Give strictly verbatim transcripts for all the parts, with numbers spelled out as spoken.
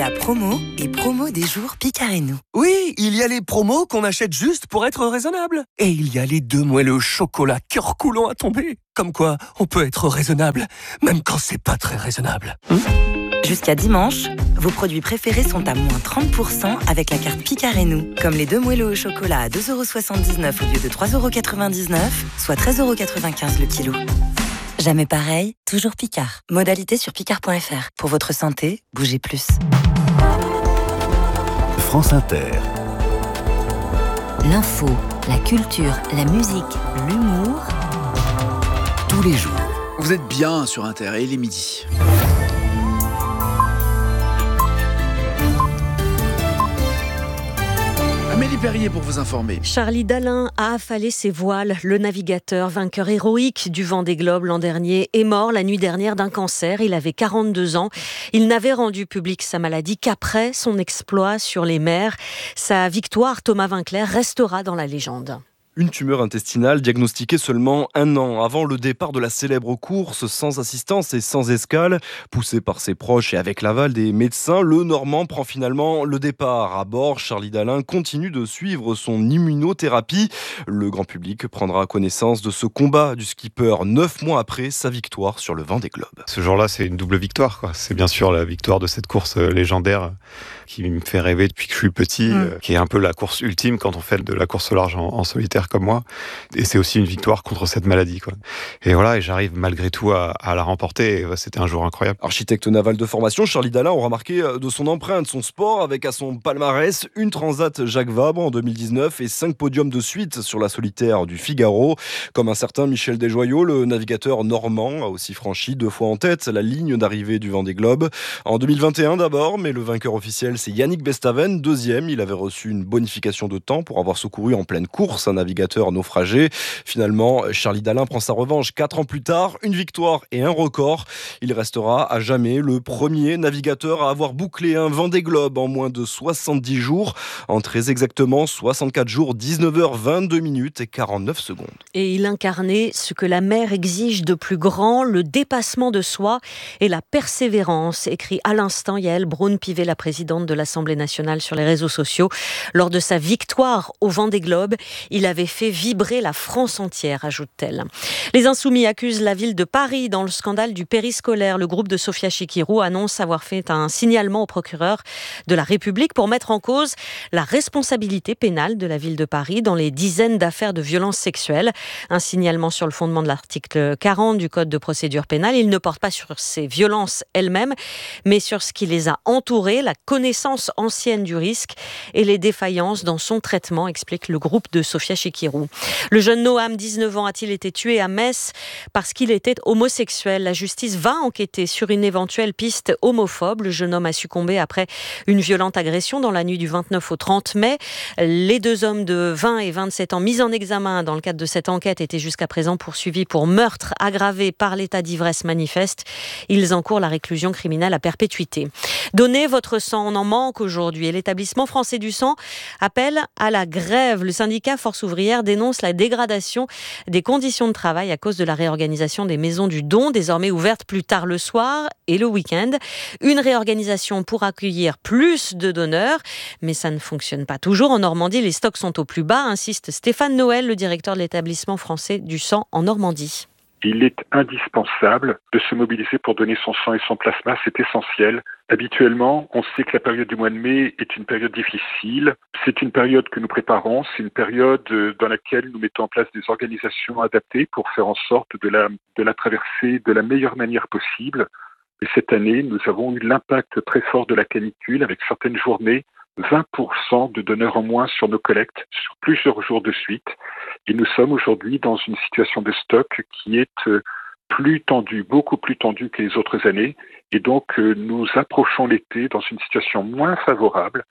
a promo et promo des jours Picard et nous. Oui, il y a les promos qu'on achète juste pour être raisonnable. Et il y a les deux moelleux au chocolat cœur coulant à tomber. Comme quoi, on peut être raisonnable, même quand c'est pas très raisonnable. Hum Jusqu'à dimanche, vos produits préférés sont à moins trente pour cent avec la carte Picard et nous. Comme les deux moelleux au chocolat à deux euros soixante-dix-neuf au lieu de trois euros quatre-vingt-dix-neuf, soit treize euros quatre-vingt-quinze le kilo. Jamais pareil, toujours Picard. Modalité sur picard point f r. Pour votre santé, bougez plus. France Inter. L'info, la culture, la musique, l'humour. Tous les jours. Vous êtes bien sur Inter et il est midi. Amélie Perrier pour vous informer. Charlie Dalin a affalé ses voiles. Le navigateur, vainqueur héroïque du Vendée Globe l'an dernier, est mort la nuit dernière d'un cancer. Il avait quarante-deux ans. Il n'avait rendu public sa maladie qu'après son exploit sur les mers. Sa victoire, Thomas Vinclair, restera dans la légende. Une tumeur intestinale diagnostiquée seulement un an avant le départ de la célèbre course sans assistance et sans escale. Poussé par ses proches et avec l'aval des médecins, le Normand prend finalement le départ. À bord, Charlie Dalin continue de suivre son immunothérapie. Le grand public prendra connaissance de ce combat du skipper neuf mois après sa victoire sur le Vendée Globe. Ce jour-là, c'est une double victoire, quoi. C'est bien sûr la victoire de cette course légendaire qui me fait rêver depuis que je suis petit, mmh. euh, qui est un peu la course ultime quand on fait de la course au large en, en solitaire comme moi. Et c'est aussi une victoire contre cette maladie, quoi. Et voilà, et j'arrive malgré tout à, à la remporter. Et c'était un jour incroyable. Architecte naval de formation, Charlie Dalin aura marqué de son empreinte son sport avec à son palmarès une Transat Jacques Vabre en deux mille dix-neuf et cinq podiums de suite sur la solitaire du Figaro. Comme un certain Michel Desjoyaux, le navigateur normand a aussi franchi deux fois en tête la ligne d'arrivée du Vendée Globe. En deux mille vingt et un d'abord, mais le vainqueur officiel c'est Yannick Bestaven, deuxième. Il avait reçu une bonification de temps pour avoir secouru en pleine course un navigateur naufragé. Finalement, Charlie Dalin prend sa revanche quatre ans plus tard, une victoire et un record. Il restera à jamais le premier navigateur à avoir bouclé un Vendée Globe en moins de soixante-dix jours, en très exactement soixante-quatre jours, dix-neuf heures vingt-deux minutes et quarante-neuf secondes. Et il incarnait ce que la mer exige de plus grand, le dépassement de soi et la persévérance, écrit à l'instant Yaël Braun-Pivet, la présidente de l'Assemblée nationale, sur les réseaux sociaux. Lors de sa victoire au Vendée Globe, il avait fait vibrer la France entière, ajoute-t-elle. Les Insoumis accusent la ville de Paris dans le scandale du périscolaire. Le groupe de Sophia Chikirou annonce avoir fait un signalement au procureur de la République pour mettre en cause la responsabilité pénale de la ville de Paris dans les dizaines d'affaires de violences sexuelles. Un signalement sur le fondement de l'article quarante du Code de procédure pénale. Il ne porte pas sur ces violences elles-mêmes, mais sur ce qui les a entourées, la connaissance ancienne du risque et les défaillances dans son traitement, explique le groupe de Sophia Chikirou. Le jeune Noam, dix-neuf ans, a-t-il été tué à Metz parce qu'il était homosexuel. La justice va enquêter sur une éventuelle piste homophobe. Le jeune homme a succombé après une violente agression dans la nuit du vingt-neuf au trente mai. Les deux hommes de vingt et vingt-sept ans mis en examen dans le cadre de cette enquête étaient jusqu'à présent poursuivis pour meurtre aggravé par l'état d'ivresse manifeste. Ils encourent la réclusion criminelle à perpétuité. Donnez votre sang, on en manque aujourd'hui. Et l'établissement français du sang appelle à la grève. Le syndicat Force ouvrière dénonce la dégradation des conditions de travail à cause de la réorganisation des maisons du don, désormais ouvertes plus tard le soir et le week-end. Une réorganisation pour accueillir plus de donneurs, mais ça ne fonctionne pas toujours. En Normandie, les stocks sont au plus bas, insiste Stéphane Noël, le directeur de l'établissement français du sang en Normandie. Il est indispensable de se mobiliser pour donner son sang et son plasma, c'est essentiel. Habituellement, on sait que la période du mois de mai est une période difficile. C'est une période que nous préparons, c'est une période dans laquelle nous mettons en place des organisations adaptées pour faire en sorte de la, de la traverser de la meilleure manière possible. Et cette année, nous avons eu l'impact très fort de la canicule avec certaines journées, vingt pour cent de donneurs en moins sur nos collectes sur plusieurs jours de suite. Et nous sommes aujourd'hui dans une situation de stock qui est plus tendue, beaucoup plus tendue que les autres années. Et donc, nous approchons l'été dans une situation moins favorable.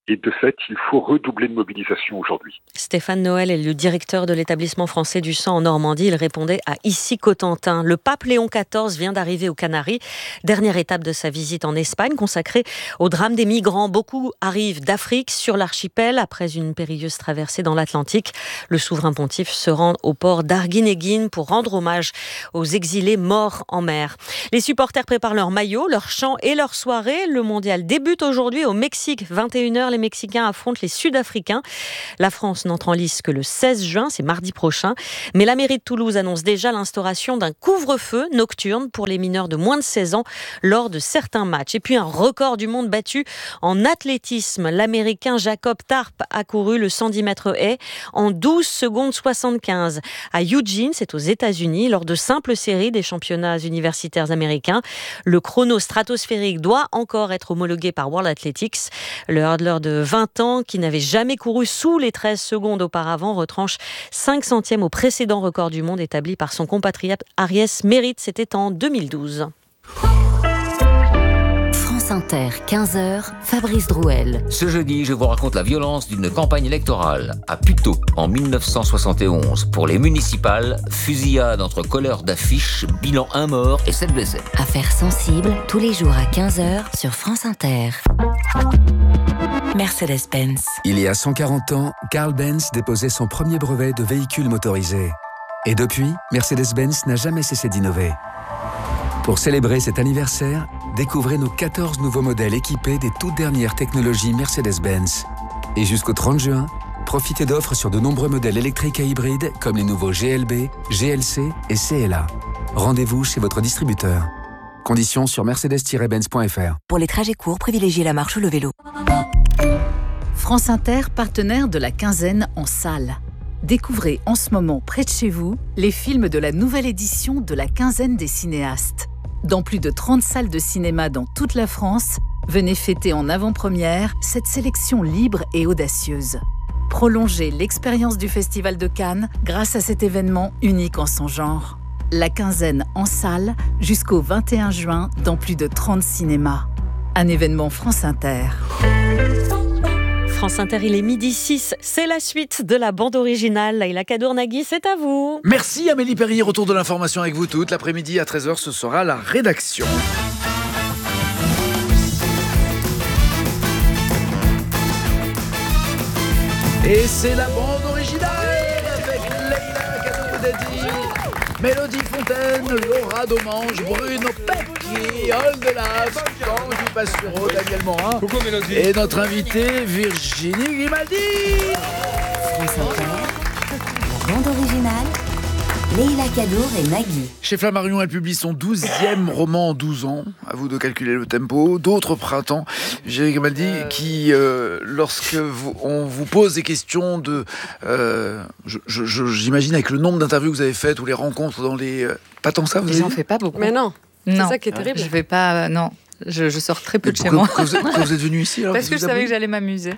Et de fait, il faut redoubler de mobilisation aujourd'hui. Stéphane Noël est le directeur de l'établissement français du sang en Normandie. Il répondait à Issy-Cotentin. Le pape Léon quatorze vient d'arriver aux Canaries. Dernière étape de sa visite en Espagne, consacrée au drame des migrants. Beaucoup arrivent d'Afrique sur l'archipel après une périlleuse traversée dans l'Atlantique. Le souverain pontife se rend au port d'Arguinéguín pour rendre hommage aux exilés morts en mer. Les supporters préparent leurs maillots, leurs chants et leurs soirées. Le mondial débute aujourd'hui au Mexique. vingt et une heures, les Mexicains affrontent les Sud-Africains. La France n'entre en lice que le seize juin, c'est mardi prochain. Mais la mairie de Toulouse annonce déjà l'instauration d'un couvre-feu nocturne pour les mineurs de moins de seize ans lors de certains matchs. Et puis un record du monde battu en athlétisme. L'Américain Jacob Tarp a couru le cent dix mètres haies en douze secondes soixante-quinze. À Eugene, c'est aux États-Unis, lors de simples séries des championnats universitaires américains. Le chrono stratosphérique doit encore être homologué par World Athletics. Le hurdler de vingt ans, qui n'avait jamais couru sous les treize secondes auparavant, retranche cinq centièmes au précédent record du monde établi par son compatriote Aries Merritt. C'était en deux mille douze. France Inter, quinze heures, Fabrice Drouel. Ce jeudi, je vous raconte la violence d'une campagne électorale. À Puteaux, en mille neuf cent soixante et onze, pour les municipales, fusillade entre colleurs d'affiches, bilan un mort et sept blessés. Affaires sensibles, tous les jours à quinze heures sur France Inter. Mercedes-Benz. Il y a cent quarante ans, Carl Benz déposait son premier brevet de véhicule motorisé. Et depuis, Mercedes-Benz n'a jamais cessé d'innover. Pour célébrer cet anniversaire, découvrez nos quatorze nouveaux modèles équipés des toutes dernières technologies Mercedes-Benz. Et jusqu'au trente juin, profitez d'offres sur de nombreux modèles électriques et hybrides comme les nouveaux G L B, G L C et C L A. Rendez-vous chez votre distributeur. Conditions sur mercedes tiret benz point f r. Pour les trajets courts, privilégiez la marche ou le vélo. France Inter, partenaire de la quinzaine en salle. Découvrez en ce moment, près de chez vous, les films de la nouvelle édition de la quinzaine des cinéastes. Dans plus de trente salles de cinéma dans toute la France, venez fêter en avant-première cette sélection libre et audacieuse. Prolongez l'expérience du Festival de Cannes grâce à cet événement unique en son genre. La quinzaine en salle jusqu'au vingt et un juin dans plus de trente cinémas. Un événement France Inter. France Inter, il est midi six. C'est la suite de la bande originale. Laïla Kadour-Nagui, c'est à vous. Merci Amélie Perrier, retour de l'information avec vous toutes. L'après-midi à treize heures, ce sera la rédaction. Et c'est la bande originale avec Laïla Kadour-Nagui, Mélodie Fontaine, Laura Domange, Bruno Pecchi, Oldelaf, Tanguy Pastureau, Daniel Morin. Coucou Mélodie. Et notre invitée Virginie Grimaldi. France Inter, la bande originale, Laïla Kadour et Nagui. Chez Flammarion, elle publie son douzième roman en douze ans. À vous de calculer le tempo. D'autres printemps. Virginie Grimaldi, euh... qui, euh, lorsque vous, on vous pose des questions de... Euh, je, je, j'imagine avec le nombre d'interviews que vous avez faites ou les rencontres dans les... Euh, pas tant que ça, vous avez J'en fais pas beaucoup. Mais non, non. C'est ça qui est terrible. Je vais pas... Euh, non. Je, je sors très peu de chez que, moi. Quand vous, vous êtes venu ici alors, parce que je savais que j'allais m'amuser.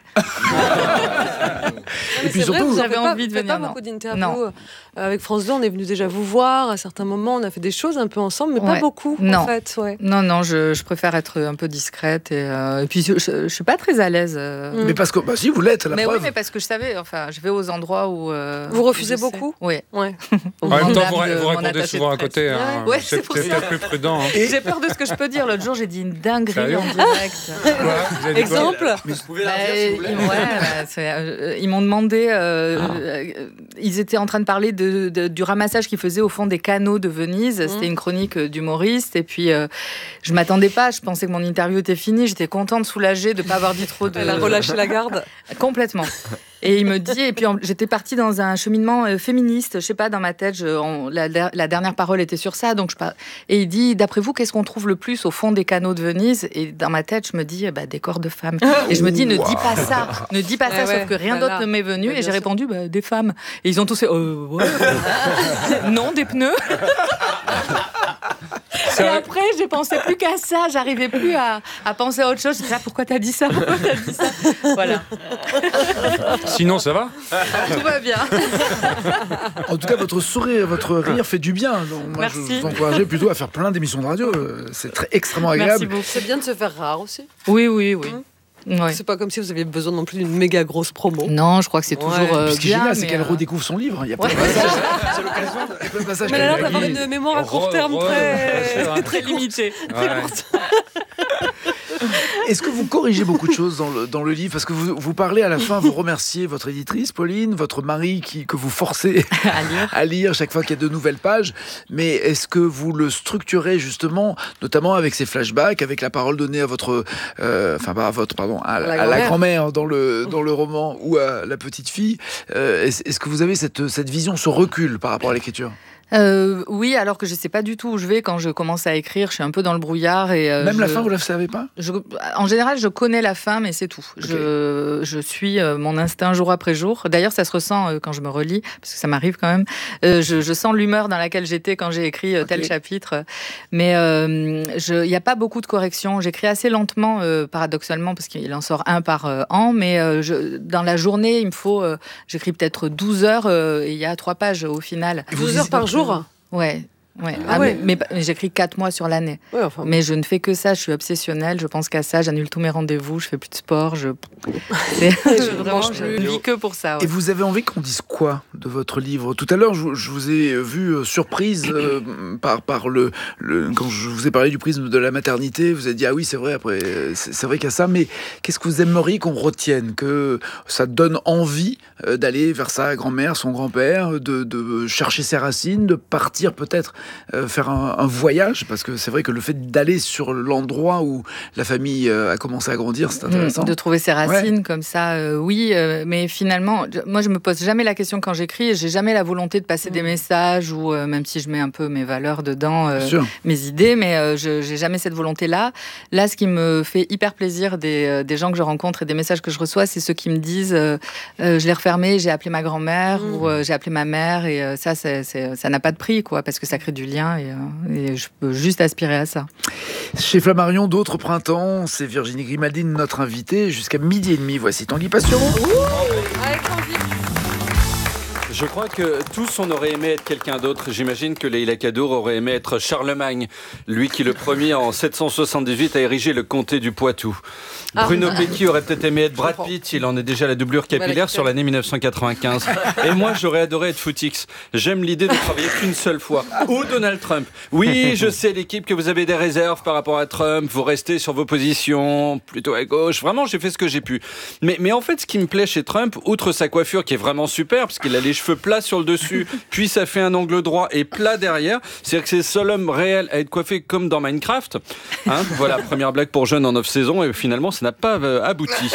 Et puis surtout, vrai, vous j'avais envie pas, de venir. Pas beaucoup d'interviews. Avec France deux, on est venu déjà vous voir. À certains moments, on a fait des choses un peu ensemble, mais ouais. pas beaucoup. Non, en fait, ouais. non, non. Je, je préfère être un peu discrète et, euh, et puis je, je, je suis pas très à l'aise. Euh... Mais parce que, bah, si vous l'êtes, la mais preuve. Oui, mais parce que je savais. Enfin, je vais aux endroits où. Euh, vous refusez où beaucoup. Oui. Ouais. En même temps, vous, vous répondez souvent à côté. Hein. Ouais, c'est peut-être plus prudent. Hein. J'ai peur de ce que je peux dire. L'autre jour, j'ai dit une dinguerie en direct. Quoi, exemple mais vous pouvez bah, la dire, si vous voulez. Ouais, bah, euh, ils m'ont demandé euh, ah. euh, ils étaient en train de parler de, de, du ramassage qu'ils faisaient au fond des canaux de Venise. Mmh. C'était une chronique d'humoriste et puis euh, je m'attendais pas, je pensais que mon interview était finie, j'étais contente, soulagée de ne pas avoir dit trop de... Elle a relâché la garde. Complètement. Et il me dit, et puis en, j'étais partie dans un cheminement euh, féministe, je sais pas, dans ma tête, je, on, la, la dernière parole était sur ça, donc je par... et il dit, d'après vous, qu'est-ce qu'on trouve le plus au fond des canaux de Venise? Et dans ma tête, je me dis, bah, des corps de femmes. Et je me dis, ne wow. dis pas ça, ne dis pas ça, ouais, sauf que rien voilà. d'autre ne m'est venu, ouais, et j'ai répondu, bah, des femmes. Et ils ont tous fait, euh, ouais. Non, des pneus. Et après, j'ai pensé plus qu'à ça, j'arrivais plus à, à penser à autre chose. Je disais, ah, pourquoi t'as dit ça? Pourquoi t'as dit ça? Voilà. Sinon, ça va? Tout va bien. En tout cas, votre sourire, votre rire fait du bien. Donc, moi, Merci. je vous encourageais plutôt à faire plein d'émissions de radio. C'est très, extrêmement agréable. Merci beaucoup. C'est bien de se faire rare aussi. Oui, oui, oui. Mmh. Ouais. C'est pas comme si vous aviez besoin non plus d'une méga grosse promo. Non, je crois que c'est toujours Ouais. euh, Puis ce qui est bien. génial, c'est mais, qu'elle euh, redécouvre son livre. Il y a plein Ouais. de passages. C'est l'occasion. Il y a plein de passages Mais elle a l'air qu'elle d'avoir lit. une mémoire à court terme Re- re- très, re- très limitée. Ouais. Est-ce que vous corrigez beaucoup de choses dans le, dans le livre? Parce que vous, vous parlez à la fin, vous remerciez votre éditrice, Pauline, votre mari qui, que vous forcez à lire. à lire chaque fois qu'il y a de nouvelles pages. Mais est-ce que vous le structurez justement, notamment avec ces flashbacks, avec la parole donnée à votre, euh, enfin pas à votre, pardon, à, La à la grand-mère dans le, dans le roman ou à la petite fille? euh, est-ce, est-ce que vous avez cette, cette vision, ce recul par rapport à l'écriture? Euh, oui, alors que je sais pas du tout où je vais quand je commence à écrire. Je suis un peu dans le brouillard. Et, euh, Même je... la fin, vous la savez pas? je... En général, je connais la fin, mais c'est tout. Okay. Je... je suis euh, mon instinct jour après jour. D'ailleurs, ça se ressent euh, quand je me relis, parce que ça m'arrive quand même. Euh, je, je sens l'humeur dans laquelle j'étais quand j'ai écrit euh, tel okay. chapitre. Mais il euh, n'y a pas beaucoup de corrections. J'écris assez lentement, euh, paradoxalement, parce qu'il en sort un par euh, an. Mais euh, je... dans la journée, il me faut... Euh, j'écris peut-être douze heures euh, et il y a trois pages au final. douze heures par jour? Ouais. Ouais. Ah ah, ouais. Mais, mais, mais j'écris quatre mois sur l'année. Ouais, enfin... Mais je ne fais que ça, je suis obsessionnelle, je pense qu'à ça, j'annule tous mes rendez-vous, je fais plus de sport, je, je, vraiment, je ne vis que pour ça. Ouais. Et vous avez envie qu'on dise quoi de votre livre? Tout à l'heure, je, je vous ai vu euh, surprise euh, par, par le, le... Quand je vous ai parlé du prisme de la maternité, vous avez dit, ah oui, c'est vrai, après, c'est, c'est vrai qu'il y a ça, mais qu'est-ce que vous aimeriez qu'on retienne? Que ça donne envie euh, d'aller vers sa grand-mère, son grand-père, de, de chercher ses racines, de partir peut-être Euh, faire un, un voyage, parce que c'est vrai que le fait d'aller sur l'endroit où la famille euh, a commencé à grandir, c'est intéressant. Mmh, de trouver ses racines ouais. comme ça, euh, oui, euh, mais finalement, moi je me pose jamais la question quand j'écris, j'ai jamais la volonté de passer mmh. des messages, ou euh, même si je mets un peu mes valeurs dedans, euh, mes idées, mais euh, je j'ai jamais cette volonté-là. Là, ce qui me fait hyper plaisir des, euh, des gens que je rencontre et des messages que je reçois, c'est ceux qui me disent euh, euh, je l'ai refermé, j'ai appelé ma grand-mère, mmh. ou euh, j'ai appelé ma mère, et euh, ça, c'est, c'est, ça n'a pas de prix, quoi, parce que ça crée du lien et, euh, et je peux juste aspirer à ça. Chez Flammarion, d'autres printemps, c'est Virginie Grimaldi, notre invitée, jusqu'à midi et demi. Voici Tanguy Passion. Je crois que tous on aurait aimé être quelqu'un d'autre. J'imagine que Leïla Kadour aurait aimé être Charlemagne, lui qui le premier en sept cent soixante-dix-huit a érigé le comté du Poitou. Ah, Bruno ah, Pecky aurait peut-être aimé être Brad Pitt, il en est déjà la doublure capillaire sur l'année mille neuf cent quatre-vingt-quinze. Et moi j'aurais adoré être Footix. J'aime l'idée de travailler qu'une seule fois. Ou Donald Trump. Oui, je sais l'équipe que vous avez des réserves par rapport à Trump, vous restez sur vos positions, plutôt à gauche. Vraiment, j'ai fait ce que j'ai pu. Mais, mais en fait, ce qui me plaît chez Trump, outre sa coiffure qui est vraiment super, parce qu'il a les cheveux plats sur le dessus, puis ça fait un angle droit et plat derrière, c'est-à-dire que c'est le seul homme réel à être coiffé comme dans Minecraft. Hein, voilà, première blague pour jeunes en neuf saisons, et finalement, ça n'a pas euh, abouti.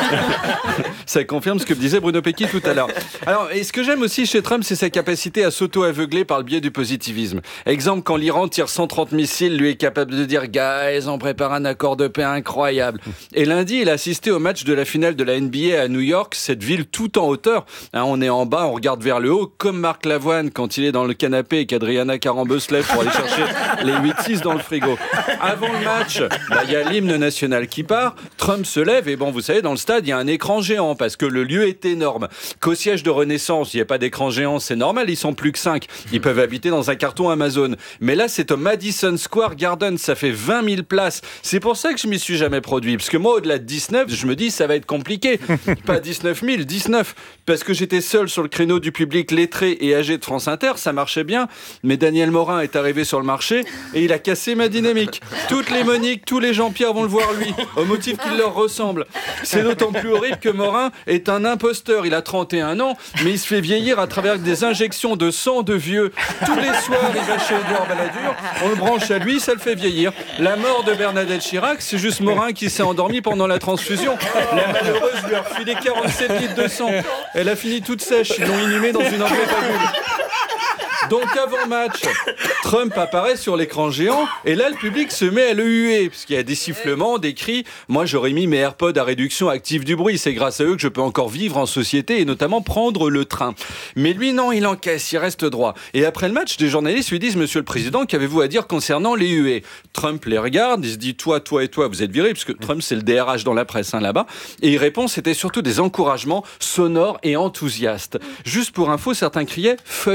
Ça confirme ce que disait Bruno Pecky tout à l'heure. Alors, et ce que j'aime aussi chez Trump, c'est sa capacité à s'auto-aveugler par le biais du positivisme. Exemple, quand l'Iran tire cent trente missiles, lui est capable de dire « Guys, on prépare un accord de paix incroyable ». Et lundi, il a assisté au match de la finale de la N B A à New York, cette ville tout en hauteur. Hein, on est en bas, on regarde vers le haut, comme Marc Lavoine quand il est dans le canapé et qu'Adriana Carambeu se lève pour aller chercher les huit six dans le frigo. Avant le match, bah, y a l'hymne national qui part, Trump se lève et bon, vous savez, dans le stade, il y a un écran géant parce que le lieu est énorme. Qu'au siège de Renaissance, il n'y a pas d'écran géant, c'est normal, ils sont plus que cinq. Ils peuvent habiter dans un carton Amazon. Mais là, c'est au Madison Square Garden, ça fait vingt mille places. C'est pour ça que je m'y suis jamais produit. Parce que moi, au-delà de dix-neuf, je me dis, ça va être compliqué. Pas dix-neuf mille, dix-neuf. Parce que j'étais seul sur le créneau du public lettré et âgé de France Inter, ça marchait bien. Mais Daniel Morin est arrivé sur le marché et il a cassé ma dynamique. Toutes les Monique, tous les Jean-Pierre vont le voir lui, au motif qu'il leur ressemble. C'est d'autant plus horrible que Morin est un imposteur. Il a trente et un ans, mais il se fait vieillir à travers des injections de sang de vieux. Tous les soirs, il va chez Édouard Balladur, on le branche à lui, ça le fait vieillir. La mort de Bernadette Chirac, c'est juste Morin qui s'est endormi pendant la transfusion. La malheureuse lui a refilé quarante-sept litres de sang. Elle a fini toute sèche, ils l'ont inhumée dans une enveloppe à bulles. Donc avant match, Trump apparaît sur l'écran géant et là le public se met à le huer parce qu'il y a des sifflements, des cris. Moi j'aurais mis mes AirPods à réduction active du bruit, c'est grâce à eux que je peux encore vivre en société et notamment prendre le train. Mais lui non, il encaisse, il reste droit. Et après le match, des journalistes lui disent « Monsieur le Président, qu'avez-vous à dire concernant les huées ?» Trump les regarde, il se dit « Toi, toi et toi, vous êtes virés » parce que Trump c'est le D R H dans la presse hein, là-bas. Et il répond, c'était surtout des encouragements sonores et enthousiastes. Juste pour info, certains criaient « Fuck Trump ».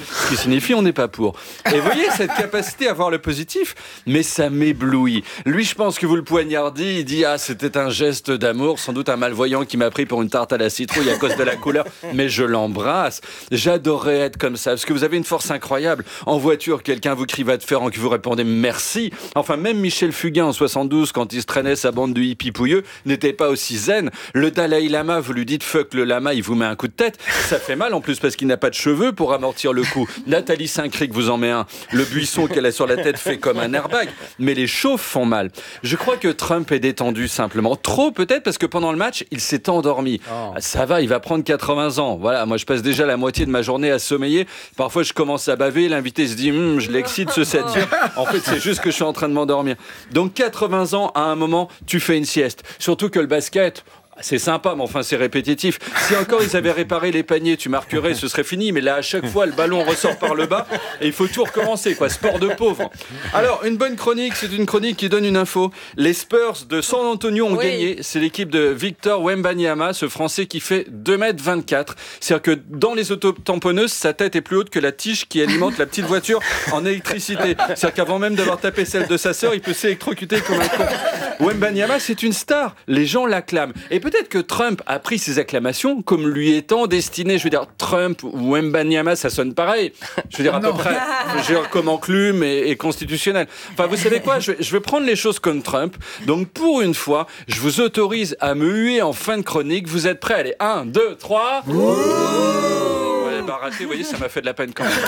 ce qui signifie on n'est pas pour. Et vous voyez cette capacité à voir le positif, mais ça m'éblouit. Lui, je pense que vous le poignardez, il dit ah c'était un geste d'amour, sans doute un malvoyant qui m'a pris pour une tarte à la citrouille à cause de la couleur, mais je l'embrasse. J'adorerais être comme ça, parce que vous avez une force incroyable. En voiture, quelqu'un vous crie va te faire en que vous répondez merci. Enfin, même Michel Fugain en soixante-douze, quand il se traînait sa bande de hippies pouilleux, n'était pas aussi zen. Le Dalai Lama, vous lui dites fuck le lama, il vous met un coup de tête. Ça fait mal en plus parce qu'il n'a pas de cheveux pour amortir le coup. Nathalie Saint-Cric vous en met un. Le buisson qu'elle a sur la tête fait comme un airbag. Mais les chauves font mal. Je crois que Trump est détendu simplement. Trop peut-être parce que pendant le match, il s'est endormi. Oh. Ça va, il va prendre quatre-vingts ans. Voilà, moi je passe déjà la moitié de ma journée à sommeiller. Parfois je commence à baver, l'invité se dit hm, je l'excite ce sept heures. En fait, c'est juste que je suis en train de m'endormir. Donc quatre-vingts ans, à un moment, tu fais une sieste. Surtout que le basket... c'est sympa, mais enfin c'est répétitif. Si encore ils avaient réparé les paniers, tu marquerais, ce serait fini. Mais là, à chaque fois, le ballon ressort par le bas et il faut tout recommencer, quoi. Sport de pauvre. Alors, une bonne chronique, c'est une chronique qui donne une info. Les Spurs de San Antonio ont oui. gagné. C'est l'équipe de Victor Wembanyama, ce Français qui fait deux mètres vingt-quatre. C'est-à-dire que dans les autotamponneuses, sa tête est plus haute que la tige qui alimente la petite voiture en électricité. C'est-à-dire qu'avant même d'avoir tapé celle de sa sœur, il peut s'électrocuter comme un con. Wembanyama, c'est une star. Les gens l'acclament. Et peut-être que Trump a pris ses acclamations comme lui étant destiné. Je veux dire, Trump ou Wembanyama, ça sonne pareil. Je veux dire, à non. peu près, je veux dire, comme enclume et, et constitutionnel. Enfin, vous savez quoi, je vais, je vais prendre les choses comme Trump. Donc, pour une fois, je vous autorise à me huer en fin de chronique. Vous êtes prêts? Allez, un, deux, trois. Ouais, bah, raté, vous voyez, ça m'a fait de la peine quand même.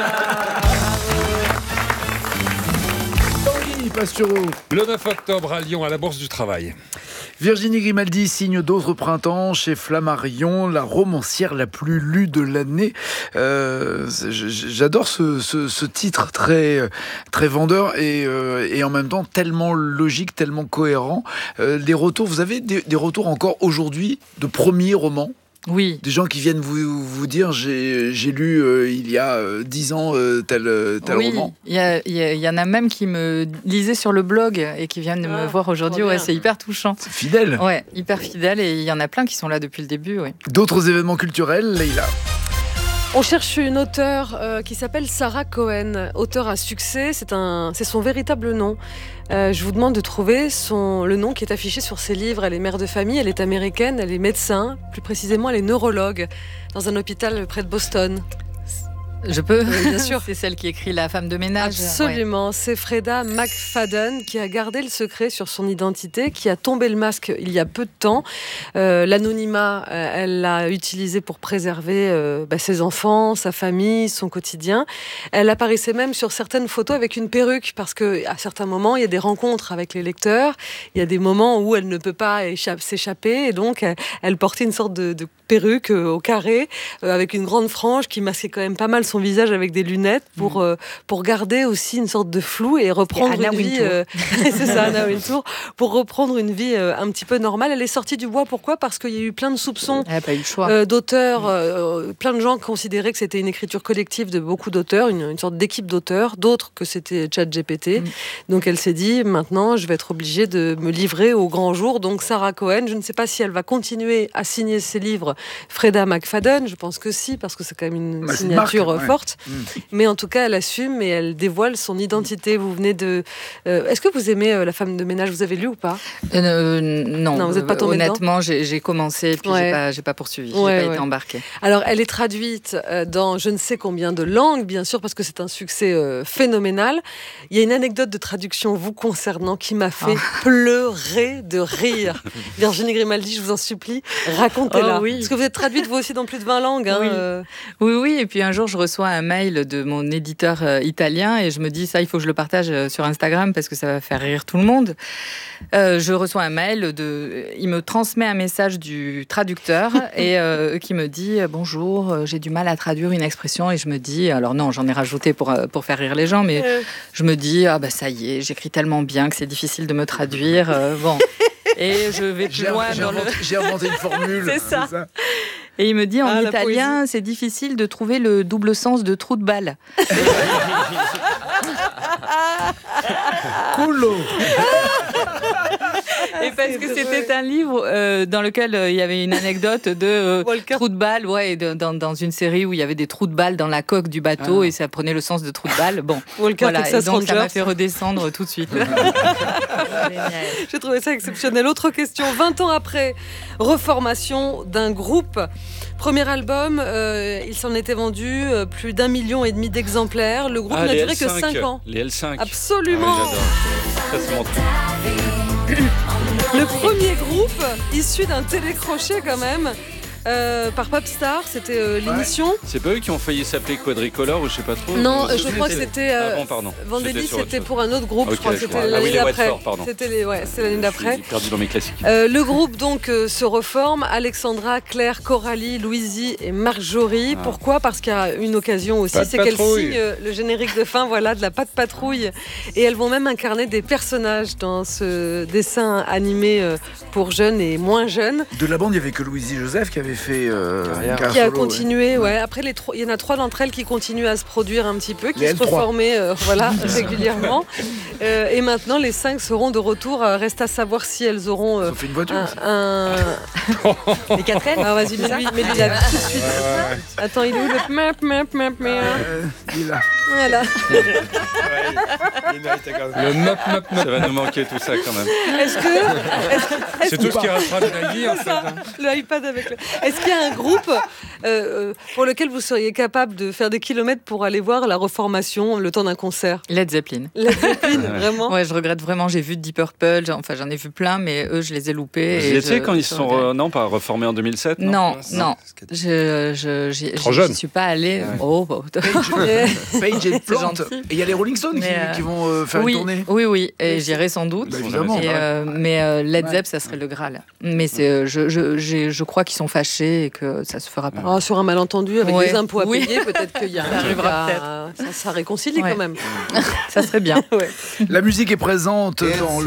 Le neuf octobre à Lyon, à la Bourse du Travail. Virginie Grimaldi signe d'autres printemps chez Flammarion, la romancière la plus lue de l'année. Euh, j'adore ce, ce, ce titre très, très vendeur et, euh, et en même temps tellement logique, tellement cohérent. Euh, des retours, vous avez des, des retours encore aujourd'hui de premiers romans? Oui. Des gens qui viennent vous, vous dire j'ai, j'ai lu euh, il y a euh, dix ans euh, tel, tel oui, roman. Il y, y, y en a même qui me lisaient sur le blog et qui viennent ah, me voir aujourd'hui. Ouais, c'est hyper touchant. C'est fidèle. Ouais, hyper fidèle et il y en a plein qui sont là depuis le début. Ouais. D'autres événements culturels, Leïla? On cherche une auteure euh, qui s'appelle Sarah Cohen, auteure à succès, c'est, un, c'est son véritable nom. Euh, je vous demande de trouver son, le nom qui est affiché sur ses livres. Elle est mère de famille, elle est américaine, elle est médecin, plus précisément elle est neurologue dans un hôpital près de Boston. Je peux, oui, bien sûr. C'est celle qui écrit La femme de ménage. Absolument. Ouais. C'est Freda McFadden qui a gardé le secret sur son identité, qui a tombé le masque il y a peu de temps. Euh, l'anonymat, euh, elle l'a utilisé pour préserver euh, bah, ses enfants, sa famille, son quotidien. Elle apparaissait même sur certaines photos avec une perruque parce que à certains moments, il y a des rencontres avec les lecteurs. Il y a des moments où elle ne peut pas échappe, s'échapper et donc elle, elle portait une sorte de, de perruque euh, au carré euh, avec une grande frange qui masquait quand même pas mal son visage avec des lunettes pour, mmh. euh, pour garder aussi une sorte de flou et reprendre une vie euh, c'est ça, Anna Wintour, pour reprendre une vie euh, un petit peu normale. Elle est sortie du bois, pourquoi? Parce qu'il y a eu plein de soupçons pas eu le choix. Euh, d'auteurs, euh, plein de gens considéraient que c'était une écriture collective de beaucoup d'auteurs, une, une sorte d'équipe d'auteurs, d'autres que c'était ChatGPT. Mmh. Donc elle s'est dit, maintenant je vais être obligée de me livrer au grand jour. Donc Sarah Cohen, je ne sais pas si elle va continuer à signer ses livres Freda McFadden, je pense que si, parce que c'est quand même une bah, signature une marque, forte. Ouais. Mmh. Mais en tout cas, elle assume et elle dévoile son identité. Vous venez de... Euh, est-ce que vous aimez euh, La femme de ménage? Vous avez lu ou pas? euh, Non. Non, vous n'êtes pas tombé Honnêtement, j'ai, j'ai commencé et puis ouais. j'ai, pas, j'ai pas poursuivi. Ouais, j'ai pas ouais. été embarquée. Alors, elle est traduite euh, dans je ne sais combien de langues, bien sûr, parce que c'est un succès euh, phénoménal. Il y a une anecdote de traduction vous concernant qui m'a fait oh. pleurer de rire. Virginie Grimaldi, je vous en supplie, racontez-la. Oh, oui. Parce que vous êtes traduite vous aussi dans plus de vingt langues. Hein, oui. Euh... oui, oui. Et puis un jour, je reçois un mail de mon éditeur euh, italien et je me dis, ça, il faut que je le partage euh, sur Instagram parce que ça va faire rire tout le monde. Euh, je reçois un mail, de... il me transmet un message du traducteur et euh, qui me dit « Bonjour, j'ai du mal à traduire une expression » et je me dis, alors non, j'en ai rajouté pour, pour faire rire les gens, mais euh... je me dis « Ah bah ça y est, j'écris tellement bien que c'est difficile de me traduire. Euh, » Bon. Et je vais plus j'ai, loin j'ai dans inventé, le... J'ai inventé une formule. c'est, ça. c'est ça. Et il me dit, en ah, italien, c'est difficile de trouver le double sens de trou de balle. Culo. Et parce que c'était un livre euh, dans lequel euh, il y avait une anecdote de euh, trous de balle, ouais, de, dans, dans une série où il y avait des trous de balle dans la coque du bateau ah. et ça prenait le sens de trous de balle. Bon, Walker, voilà. Texas Et donc Rangers. ça m'a fait redescendre tout de suite. J'ai trouvé ça exceptionnel. Autre question, vingt ans après, reformation d'un groupe. Premier album, euh, il s'en était vendu euh, plus d'un million et demi d'exemplaires. Le groupe ah, n'a duré L cinq, que cinq ans. Les L cinq. Absolument. Ah, oui, ça, c'est mon truc. Le premier groupe issu d'un télécrochet quand même. Euh, par Popstar, c'était euh, l'émission. Ouais. C'est pas eux qui ont failli s'appeler Quadricolor ou je sais pas trop. Non, je, je crois que c'était. Euh, ah bon, pardon. Vendredi, c'était pour un autre groupe. Okay, je crois que c'était ah, l'année oui, d'après. pardon. C'était les, ouais, c'est l'année d'après. J'ai perdu dans mes classiques. Euh, le groupe donc euh, se reforme. Alexandra, Claire, Coralie, Louisie et Marjorie. Ah. Pourquoi ? Parce qu'il y a une occasion aussi, c'est qu'elles signent euh, le générique de fin, voilà, de la Patte Patrouille, et elles vont même incarner des personnages dans ce dessin animé euh, pour jeunes et moins jeunes. De la bande, il y avait que Louisie Joseph qui avait fait. Euh, qui a continué, ouais. ouais. Après, les tro- il y en a trois d'entre elles qui continuent à se produire un petit peu, qui les se reformaient euh, voilà, régulièrement. Euh, et maintenant, les cinq seront de retour. Euh, reste à savoir si elles auront euh, fait une voiture, un. un... les quatre L. Ah, vas-y, mets-lui, mets-lui la tout de suite. Ouais, ouais. Attends, il est où le map, map, map, map euh, Il est là. Voilà. Le map, map, map. Ça va nous manquer tout ça quand même. Est-ce que. Est-ce que est-ce c'est tout ce qui restera de la vie en fait. Hein. Le iPad avec le. Est-ce qu'il y a un groupe euh, pour lequel vous seriez capable de faire des kilomètres pour aller voir la reformation le temps d'un concert ? Led Zeppelin. Led Zeppelin, vraiment ? Ouais, je regrette vraiment. J'ai vu Deep Purple, enfin j'en ai vu plein, mais eux, je les ai loupés. Vous y étiez quand ils se sont re... non pas reformés en deux mille sept ? Non, non. non. Je, je, j'y, Trop j'y, jeune. j'y suis pas allée. Ouais. Oh, bah, Page et Plant. Et il y a les Rolling Stones qui, euh... qui vont euh, faire oui, une tournée. Oui, oui, et j'irai sans doute. Bah, évidemment. Et, euh, mais euh, Led Zepp, ça serait le Graal. Mais c'est, euh, je, je, je, je crois qu'ils sont fâchés et que ça se fera pas. Oh, sur un malentendu, avec ouais. des impôts à oui. payer, peut-être qu'il y a ça arrivera peut-être. Ça, ça réconcilie ouais. quand même. Ça serait bien. Ouais. La musique est présente dans